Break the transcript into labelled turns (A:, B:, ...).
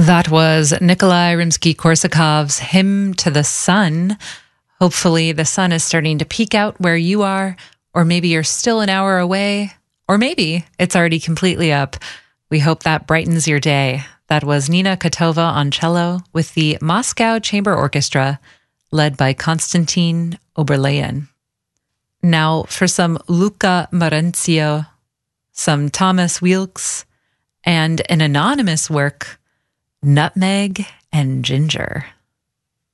A: That was Nikolai Rimsky-Korsakov's Hymn to the Sun. Hopefully the sun is starting to peek out where you are, or maybe you're still an hour away, or maybe it's already completely up. We hope that brightens your day. That was Nina Kotova on cello with the Moscow Chamber Orchestra, led by Konstantin Oberlein. Now for some Luca Marenzio, some Thomas Weelks, and an anonymous work, Nutmeg and Ginger.